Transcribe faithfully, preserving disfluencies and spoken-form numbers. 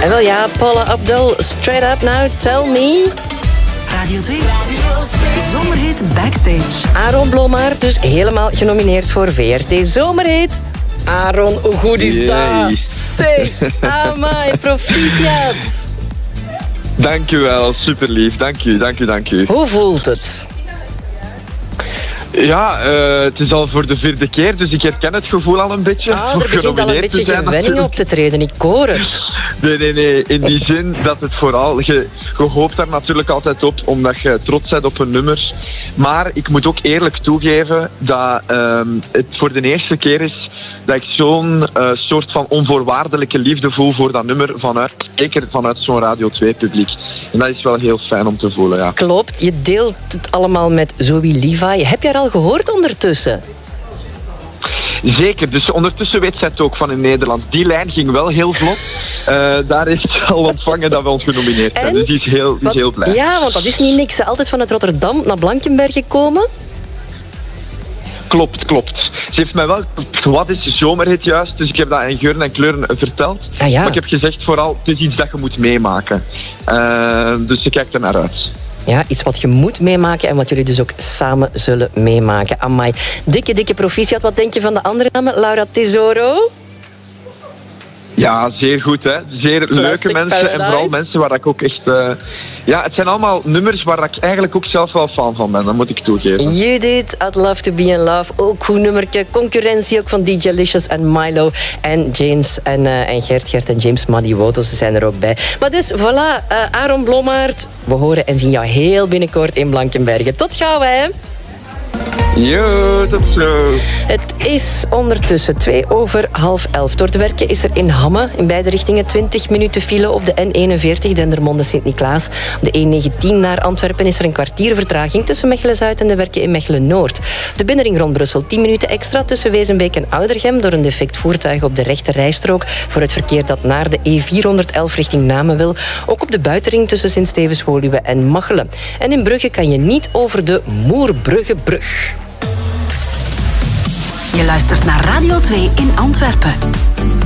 En wel ja, Paula Abdul, straight up now, tell me. Radio twee. Zomerhit Backstage. Aaron Blommaert dus helemaal genomineerd voor V R T Zomerhit. Aaron, hoe goed is Yay. dat? Zeg, amai, proficiat. Dank u wel, super lief. Dank u, dank u, dank u. Hoe voelt het? Ja, uh, het is al voor de vierde keer, dus ik herken het gevoel al een beetje. Ah, er begint al een beetje gewenning op te treden, ik hoor het. Nee, nee, nee. In die zin dat het vooral... Je, je hoopt daar natuurlijk altijd op, omdat je trots bent op een nummer. Maar ik moet ook eerlijk toegeven dat uh, het voor de eerste keer is dat ik zo'n uh, soort van onvoorwaardelijke liefde voel voor dat nummer, vanuit, zeker vanuit zo'n Radio twee publiek. En dat is wel heel fijn om te voelen, ja. Klopt, je deelt het allemaal met Zoe Levi. Heb je haar al gehoord ondertussen? Zeker, dus ondertussen weet zij het ook van in Nederland. Die lijn ging wel heel vlot. Uh, daar heeft ze al ontvangen dat we ons genomineerd zijn. En? Dus die is, heel, die is heel blij. Ja, want dat is niet niks. Ze altijd vanuit Rotterdam naar Blankenberge gekomen. Klopt, klopt. Ze heeft mij wel... Wat is zomerhit juist? Dus ik heb dat in geuren en kleuren verteld. Ah, ja. Maar ik heb gezegd vooral, het is iets dat je moet meemaken. Uh, dus ik kijk er naar uit. Ja, iets wat je moet meemaken en wat jullie dus ook samen zullen meemaken. Amai. Dikke, dikke proficiat. Wat denk je van de andere namen? Laura Tesoro? Ja, zeer goed, hè. Zeer Plastic leuke mensen Paradise. En vooral mensen waar ik ook echt... Uh, ja, het zijn allemaal nummers waar ik eigenlijk ook zelf wel fan van ben, dat moet ik toegeven. Judith, I'd Love to Be in Love. Ook goed nummertje. Concurrentie ook van D J Licious en Milo. En James en, uh, en Gert, Gert en James Madioto, ze zijn er ook bij. Maar dus, voilà, uh, Aaron Blommaert. We horen en zien jou heel binnenkort in Blankenberge. Tot gauw, hè. Yo, tot zo. Het is ondertussen twee over half elf. Door te werken is er in Hamme in beide richtingen twintig minuten file op de N eenenveertig Dendermonde-Sint-Niklaas. Op de N negentien naar Antwerpen is er een kwartier vertraging tussen Mechelen-Zuid en de werken in Mechelen-Noord. De binnenring rond Brussel tien minuten extra tussen Wezenbeek en Oudergem door een defect voertuig op de rechte rijstrook voor het verkeer dat naar de E vierhonderdelf richting Namen wil. Ook op de buitenring tussen Sint-Stevens-Woluwe en Machelen. En in Brugge kan je niet over de Moerbruggebrug. Je luistert naar Radio twee in Antwerpen.